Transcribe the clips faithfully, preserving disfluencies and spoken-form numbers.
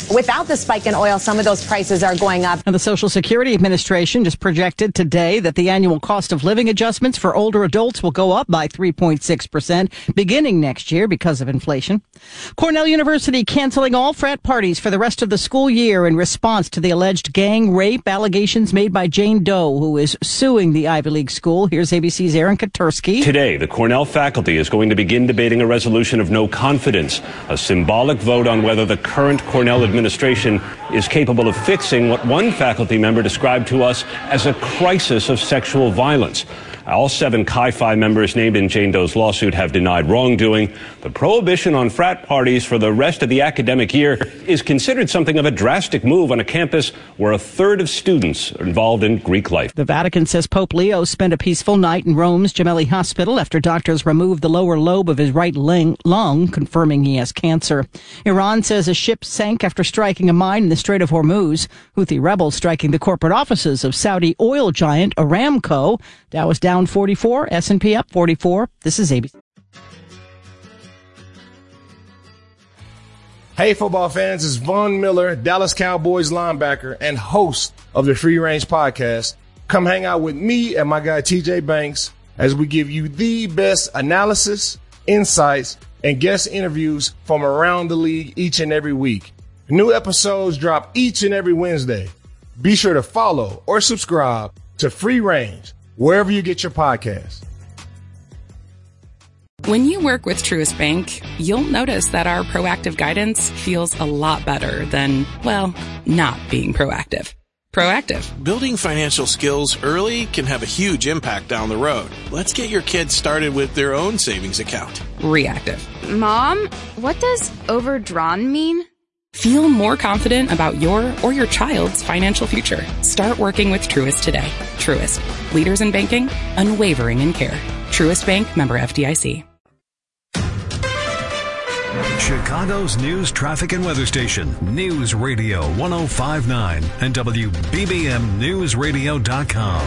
without the spike in oil, some of those prices are going up. And the Social Security Administration just projected today that the annual cost of living adjustments for older adults will go up by three point six percent beginning next year because of inflation. Cornell University canceling all frat parties for the rest of the school year in response to the alleged gang rape allegations made by Jane Doe, who is suing the Ivy League school. Here's A B C's Aaron Katursky. Today, the Cornell faculty is going to begin debating a resolution of no confidence, a symbolic vote on whether the current Cornell administration is capable of fixing what one faculty member described to us as a crisis of sexual violence. All seven Chi Phi members named in Jane Doe's lawsuit have denied wrongdoing. The prohibition on frat parties for the rest of the academic year is considered something of a drastic move on a campus where a third of students are involved in Greek life. The Vatican says Pope Leo spent a peaceful night in Rome's Gemelli Hospital after doctors removed the lower lobe of his right lung, confirming he has cancer. Iran says a ship sank after striking a mine in the Strait of Hormuz. Houthi rebels striking the corporate offices of Saudi oil giant Aramco. Dow is down forty-four, S and P up forty-four. This is A B C. Hey, football fans, it's Von Miller, Dallas Cowboys linebacker and host of the Free Range Podcast. Come hang out with me and my guy T J Banks as we give you the best analysis, insights, and guest interviews from around the league each and every week. New episodes drop each and every Wednesday. Be sure to follow or subscribe to Free Range wherever you get your podcasts. When you work with Truist Bank, you'll notice that our proactive guidance feels a lot better than, well, not being proactive. Proactive. Building financial skills early can have a huge impact down the road. Let's get your kids started with their own savings account. Reactive. Mom, what does overdrawn mean? Feel more confident about your or your child's financial future. Start working with Truist today. Truist. Leaders in banking, unwavering in care. Truist Bank, member F D I C. Chicago's news, traffic, and weather station. News Radio one oh five point nine and W B B M News Radio dot com.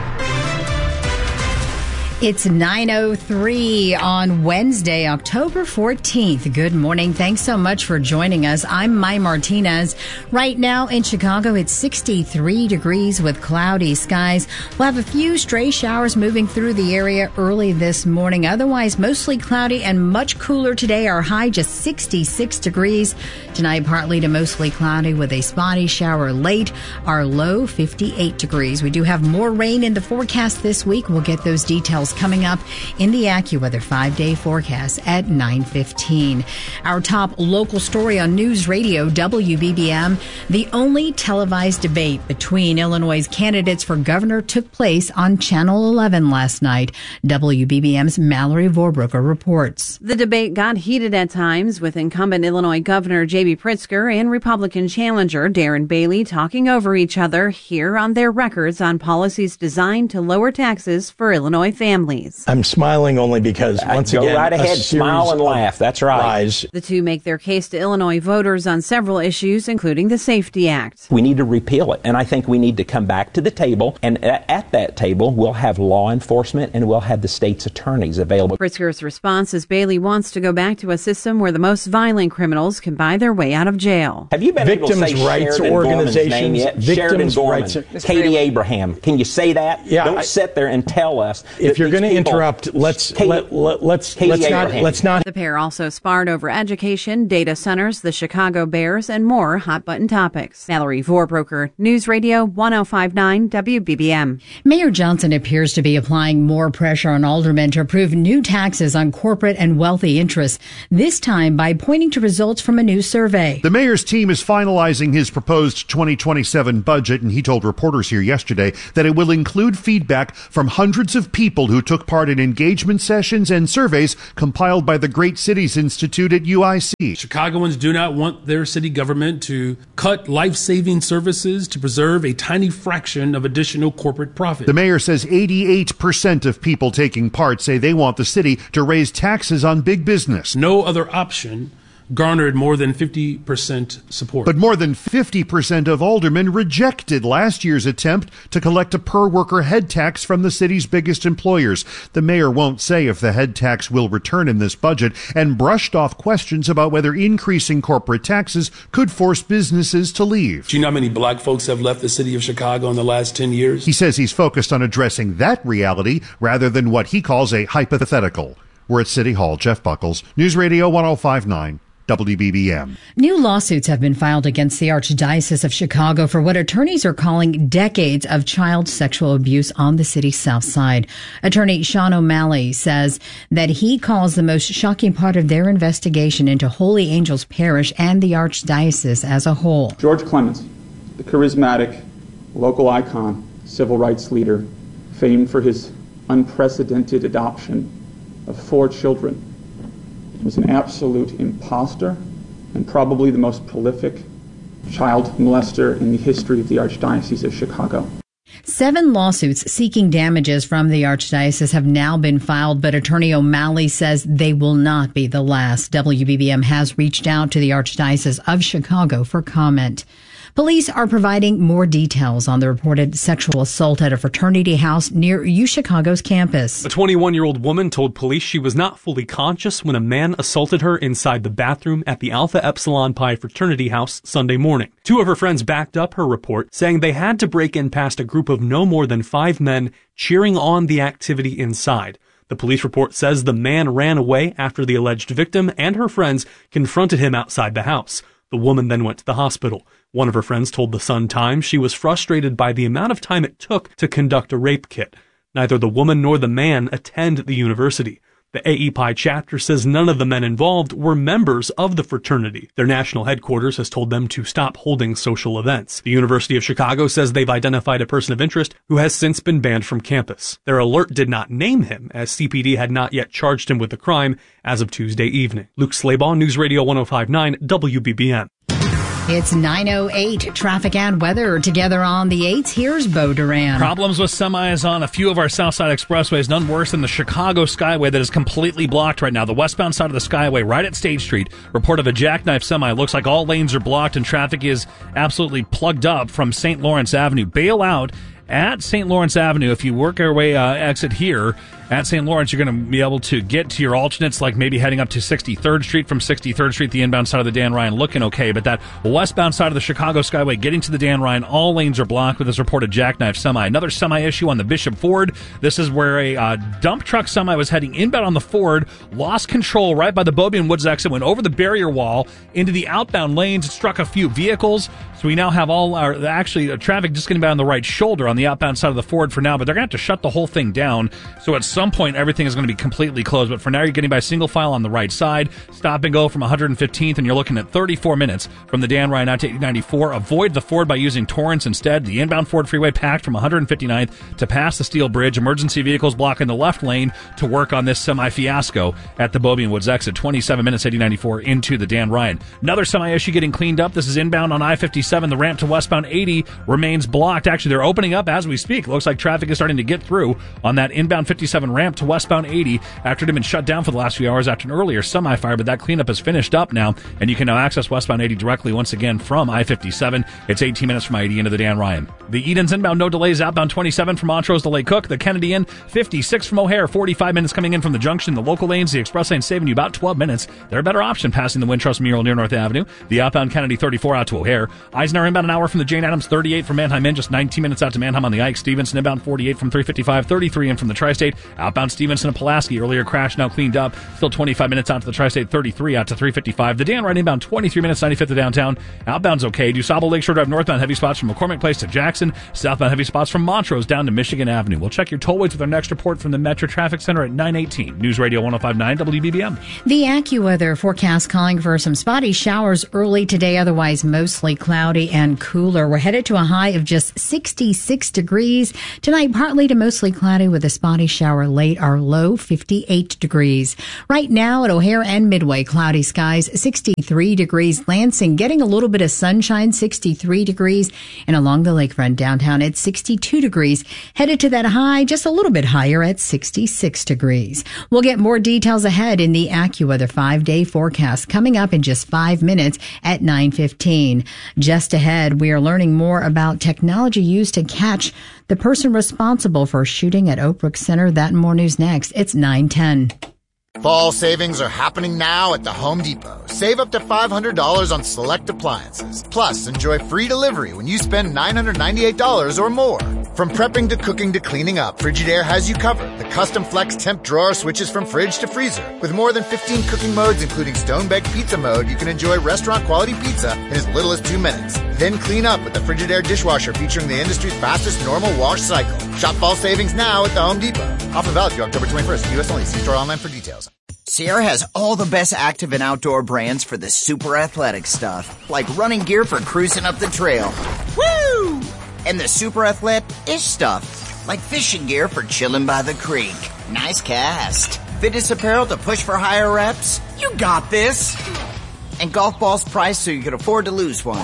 It's nine oh three on Wednesday, October fourteenth. Good morning. Thanks so much for joining us. I'm Mai Martinez. Right now in Chicago, it's sixty-three degrees with cloudy skies. We'll have a few stray showers moving through the area early this morning. Otherwise, mostly cloudy and much cooler today. Our high just sixty-six degrees. Tonight, partly to mostly cloudy with a spotty shower late. Our low, fifty-eight degrees. We do have more rain in the forecast this week. We'll get those details coming up in the AccuWeather five-day forecast at nine fifteen. Our top local story on News Radio W B B M, the only televised debate between Illinois' candidates for governor took place on Channel eleven last night. W B B M's Mallory Vorbrucker reports. The debate got heated at times, with incumbent Illinois Governor J B Pritzker and Republican challenger Darren Bailey talking over each other here on their records on policies designed to lower taxes for Illinois families. I'm smiling only because, once Go again, right ahead, smile and laugh. That's right. Lies. The two make their case to Illinois voters on several issues, including the SAFETY Act. We need to repeal it, and I think we need to come back to the table, and at that table, we'll have law enforcement and we'll have the state's attorneys available. Pritzker's response is Bailey wants to go back to a system where the most violent criminals can buy their way out of jail. Have you been Victims' able to say rights Sheridan Gorman's name organizations, yet? victims' Sheridan Gorman, rights- Katie Abraham. Can you say that? Yeah, Don't I- sit there and tell us. If you're going to interrupt, let's Katie, let, let, let's Katie let's not Abraham. let's not. The pair also sparred over education, data centers, the Chicago Bears, and more hot-button topics. Mallory Vorbrucker, News Radio one oh five point nine W B B M. Mayor Johnson appears to be applying more pressure on aldermen to approve new taxes on corporate and wealthy interests, this time by pointing to results from a new survey. The mayor's team is finalizing his proposed twenty twenty-seven budget, and he told reporters here yesterday that it will include feedback from hundreds of people who took part in engagement sessions and surveys compiled by the Great Cities Institute at U I C. Chicagoans do not want their city government to cut life-saving services to preserve a tiny fraction of additional corporate profit. The mayor says eighty-eight percent of people taking part say they want the city to raise taxes on big business. No other option garnered more than fifty percent support. But more than fifty percent of aldermen rejected last year's attempt to collect a per-worker head tax from the city's biggest employers. The mayor won't say if the head tax will return in this budget and brushed off questions about whether increasing corporate taxes could force businesses to leave. Do you know how many black folks have left the city of Chicago in the last ten years? He says he's focused on addressing that reality rather than what he calls a hypothetical. We're at City Hall. Jeff Buckles, News Radio one oh five point nine. W B B M. New lawsuits have been filed against the Archdiocese of Chicago for what attorneys are calling decades of child sexual abuse on the city's south side. Attorney Sean O'Malley says that he calls the most shocking part of their investigation into Holy Angels Parish and the Archdiocese as a whole. George Clements, the charismatic local icon, civil rights leader, famed for his unprecedented adoption of four children, was an absolute imposter and probably the most prolific child molester in the history of the Archdiocese of Chicago. Seven lawsuits seeking damages from the Archdiocese have now been filed, but Attorney O'Malley says they will not be the last. W B B M has reached out to the Archdiocese of Chicago for comment. Police are providing more details on the reported sexual assault at a fraternity house near UChicago's campus. A twenty-one-year-old woman told police she was not fully conscious when a man assaulted her inside the bathroom at the Alpha Epsilon Pi fraternity house Sunday morning. Two of her friends backed up her report, saying they had to break in past a group of no more than five men cheering on the activity inside. The police report says the man ran away after the alleged victim and her friends confronted him outside the house. The woman then went to the hospital. One of her friends told the Sun-Times she was frustrated by the amount of time it took to conduct a rape kit. Neither the woman nor the man attend the university. The A E Pi chapter says none of the men involved were members of the fraternity. Their national headquarters has told them to stop holding social events. The University of Chicago says they've identified a person of interest who has since been banned from campus. Their alert did not name him, as C P D had not yet charged him with the crime as of Tuesday evening. Luke Slabaugh, News Radio one oh five point nine, W B B M. It's nine oh eight. Traffic and weather together on the eights. Here's Bo Duran. Problems with semis on a few of our Southside expressways. None worse than the Chicago Skyway that is completely blocked right now. The westbound side of the Skyway, right at State Street. Report of a jackknife semi. Looks like all lanes are blocked and traffic is absolutely plugged up from Saint Lawrence Avenue. Bail out at Saint Lawrence Avenue. If you work your way uh, exit here at Saint Lawrence, you're going to be able to get to your alternates, like maybe heading up to sixty-third Street. From sixty-third Street, the inbound side of the Dan Ryan looking okay, but that westbound side of the Chicago Skyway getting to the Dan Ryan, all lanes are blocked with this reported jackknife semi. Another semi issue on the Bishop Ford. This is where a uh, dump truck semi was heading inbound on the Ford, lost control right by the Beaubien Woods exit, went over the barrier wall into the outbound lanes. It struck a few vehicles, so we now have all our actually uh, traffic just getting by on the right shoulder on the outbound side of the Ford for now, but they're going to have to shut the whole thing down. So at some point, everything is going to be completely closed. But for now, you're getting by single file on the right side. Stop and go from one hundred fifteenth, and you're looking at thirty-four minutes from the Dan Ryan out to eight ninety-four. Avoid the Ford by using Torrance instead. The inbound Ford freeway packed from one hundred fifty-ninth to pass the Steel Bridge. Emergency vehicles blocking the left lane to work on this semi-fiasco at the Beaubien Woods exit. twenty-seven minutes, eighty ninety-four into the Dan Ryan. Another semi-issue getting cleaned up. This is inbound on I fifty-seven. The ramp to westbound eighty remains blocked. Actually, they're opening up as we speak. Looks like traffic is starting to get through on that inbound fifty-seven ramp to westbound eighty after it had been shut down for the last few hours after an earlier semi-fire, but that cleanup is finished up now, and you can now access westbound eighty directly once again from I fifty-seven. It's eighteen minutes from I eighty into the Dan Ryan. The Edens inbound, no delays. Outbound twenty-seven from Montrose to Lake Cook. The Kennedy in, fifty-six from O'Hare. forty-five minutes coming in from the junction. The local lanes, the express lane saving you about twelve minutes. They're a better option passing the Wintrust mural near North Avenue. The outbound Kennedy thirty-four out to O'Hare. Eisenhower inbound an hour from the Jane Addams. thirty-eight from Manheim in, just nineteen minutes out to Manheim on the Ike. Stevenson inbound forty-eight from three fifty-five. thirty-three in from the Tri-State. Outbound Stevenson and Pulaski. Earlier crash now cleaned up. Still twenty-five minutes out to the Tri-State. thirty-three out to three fifty-five. The Dan Ryan inbound twenty-three minutes, ninety-fifth to downtown. Outbound's okay. DuSable Lakeshore Drive northbound heavy spots from McCormick Place to Jackson. Southbound heavy spots from Montrose down to Michigan Avenue. We'll check your tollways with our next report from the Metro Traffic Center at nine eighteen. News Radio one oh five point nine W B B M. The AccuWeather forecast calling for some spotty showers early today, otherwise mostly cloudy and cooler. We're headed to a high of just sixty-six degrees. Tonight, partly to mostly cloudy with a spotty shower Our late, our low, fifty-eight degrees. Right now at O'Hare and Midway, cloudy skies, sixty-three degrees. Lansing getting a little bit of sunshine, sixty-three degrees. And along the lakefront downtown at sixty-two degrees. Headed to that high, just a little bit higher at sixty-six degrees. We'll get more details ahead in the AccuWeather five-day forecast coming up in just five minutes at nine fifteen. Just ahead, we are learning more about technology used to catch the person responsible for a shooting at Oak Brook Center. That and more news next. It's nine ten. Fall savings are happening now at the Home Depot. Save up to five hundred dollars on select appliances. Plus, enjoy free delivery when you spend nine hundred ninety-eight dollars or more. From prepping to cooking to cleaning up, Frigidaire has you covered. The custom flex temp drawer switches from fridge to freezer. With more than fifteen cooking modes, including stone-baked pizza mode, you can enjoy restaurant-quality pizza in as little as two minutes. Then clean up with the Frigidaire dishwasher featuring the industry's fastest normal wash cycle. Shop fall savings now at the Home Depot. Offer valid through October twenty-first. U S only. See store online for details. Sierra has all the best active and outdoor brands for the super athletic stuff, like running gear for cruising up the trail. Woo! And the super athletic-ish stuff, like fishing gear for chilling by the creek. Nice cast. Fitness apparel to push for higher reps. You got this. And golf balls priced so you can afford to lose one.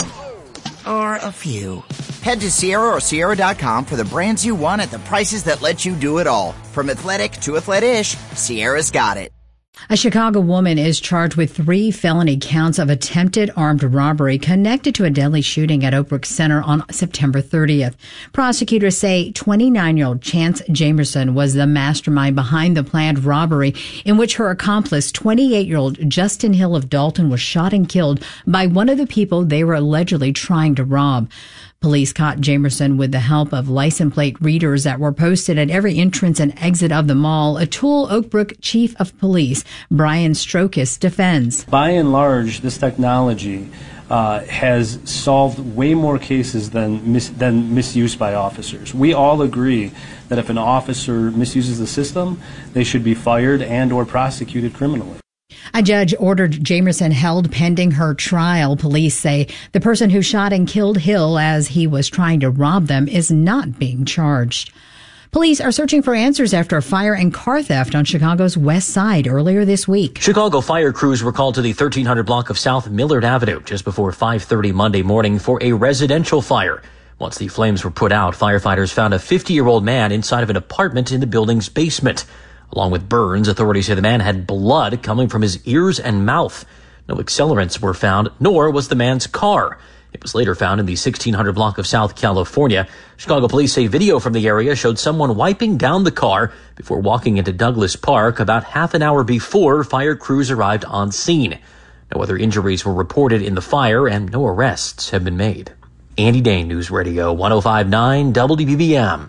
Or a few. Head to Sierra or Sierra dot com for the brands you want at the prices that let you do it all. From athletic to athletic-ish, Sierra's got it. A Chicago woman is charged with three felony counts of attempted armed robbery connected to a deadly shooting at Oak Brook Center on September thirtieth. Prosecutors say twenty-nine-year-old Chance Jamerson was the mastermind behind the planned robbery in which her accomplice, twenty-eight-year-old Justin Hill of Dalton, was shot and killed by one of the people they were allegedly trying to rob. Police caught Jamerson with the help of license plate readers that were posted at every entrance and exit of the mall. Atul Oak Brook Chief of Police Brian Strokis defends. By and large, this technology uh, has solved way more cases than mis- than misuse by officers. We all agree that if an officer misuses the system, they should be fired and or prosecuted criminally. A judge ordered Jamerson held pending her trial. Police say the person who shot and killed Hill as he was trying to rob them is not being charged. Police are searching for answers after a fire and car theft on Chicago's west side earlier this week. Chicago fire crews were called to the thirteen hundred block of South Millard Avenue just before five thirty Monday morning for a residential fire. Once the flames were put out, firefighters found a fifty-year-old man inside of an apartment in the building's basement. Along with burns, authorities say the man had blood coming from his ears and mouth. No accelerants were found, nor was the man's car. It was later found in the sixteen hundred block of South California. Chicago police say video from the area showed someone wiping down the car before walking into Douglas Park about half an hour before fire crews arrived on scene. No other injuries were reported in the fire, and no arrests have been made. Andy Dane, News Radio one oh five point nine W B B M.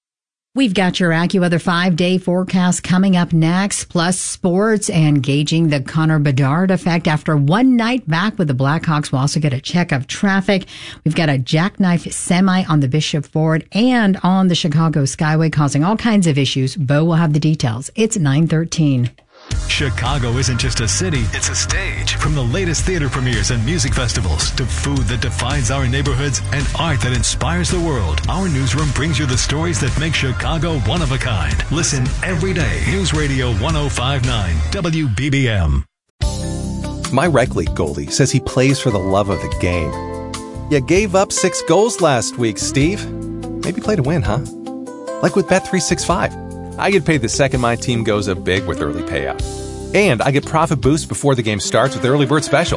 We've got your AccuWeather five-day forecast coming up next, plus sports and gauging the Connor Bedard effect after one night back with the Blackhawks. We'll also get a check of traffic. We've got a jackknife semi on the Bishop Ford and on the Chicago Skyway causing all kinds of issues. Bo will have the details. It's nine thirteen. Chicago isn't just a city, it's a stage. From the latest theater premieres and music festivals to food that defines our neighborhoods and art that inspires the world, our newsroom brings you the stories that make Chicago one of a kind. Listen every day. News Radio one oh five point nine W B B M. My rec league goalie says he plays for the love of the game. You gave up six goals last week, Steve. Maybe play to win, huh? Like with Bet three sixty-five. I get paid the second my team goes up big with early payout. And I get profit boost before the game starts with the early bird special.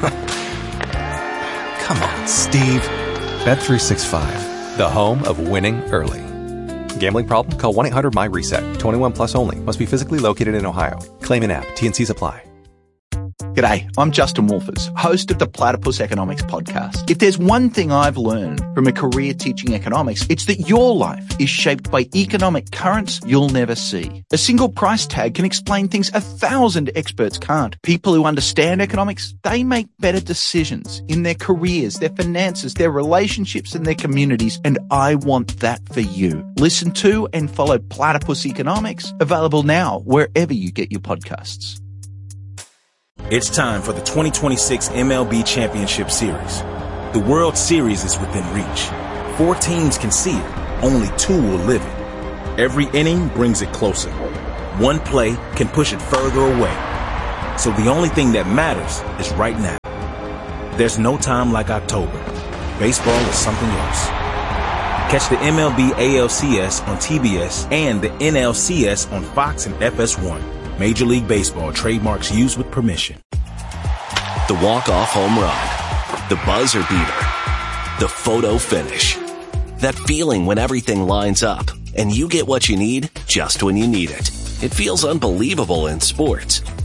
Come on, Steve. Bet three sixty-five, the home of winning early. Gambling problem? Call one eight hundred my reset. twenty-one plus only. Must be physically located in Ohio. Claim in app. T N Cs apply. G'day, I'm Justin Wolfers, host of the Platypus Economics podcast. If there's one thing I've learned from a career teaching economics, it's that your life is shaped by economic currents you'll never see. A single price tag can explain things a thousand experts can't. People who understand economics, they make better decisions in their careers, their finances, their relationships, and their communities, and I want that for you. Listen to and follow Platypus Economics, available now wherever you get your podcasts. It's time for the twenty twenty-six M L B Championship Series. The World Series is within reach. Four teams can see it. Only two will live it. Every inning brings it closer. One play can push it further away. So the only thing that matters is right now. There's no time like October. Baseball is something else. Catch the M L B A L C S on T B S and the N L C S on Fox and F S one. Major League Baseball trademarks used with permission. The walk-off home run. The buzzer beater. The photo finish. That feeling when everything lines up and you get what you need just when you need it. It feels unbelievable in sports.